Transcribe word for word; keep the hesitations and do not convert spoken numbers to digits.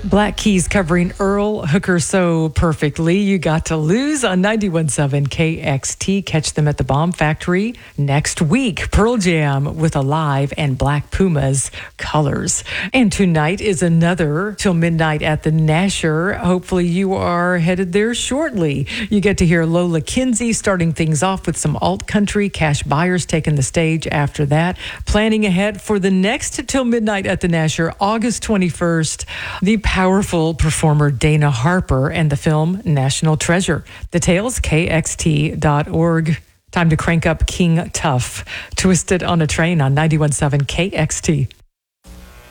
Black Keys covering Earl Hooker so perfectly. You Got to Lose on ninety-one point seven K X T. Catch them at the Bomb Factory next week. Pearl Jam with Alive and Black Pumas Colors. And tonight is another Till Midnight at the Nasher. Hopefully you are headed there shortly. You get to hear Lola Kinsey starting things off with some alt country. Cash Byers taking the stage after that. Planning ahead for the next Till Midnight at the Nasher, August twenty-first. The powerful performer Dana Harper and the film National Treasure. Details, K X T dot org. Time to crank up King Tough. Twisted on a Train on ninety-one point seven K X T.